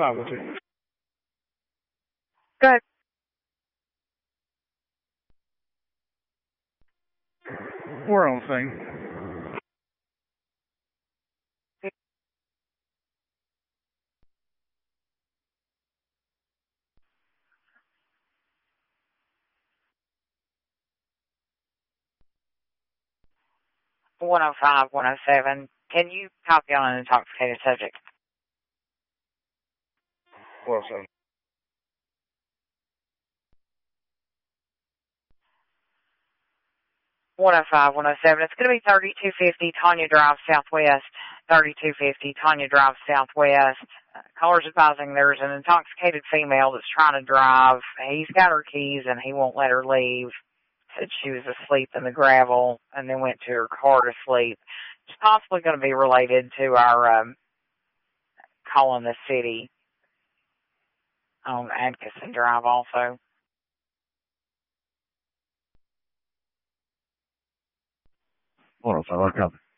105 with you. Go ahead. We're on the thing. One oh five, 107. Can you copy on an intoxicated subject? 107. One oh five, 107. It's going to be 3250 Tanya Drive Southwest. 3250 Tanya Drive Southwest. Caller's advising there's an intoxicated female that's trying to drive. He's got her keys and he won't let her leave. Said she was asleep in the gravel and then went to her car to sleep. It's possibly going to be related to our calling the city on Atkinson Drive also. 105, I copy.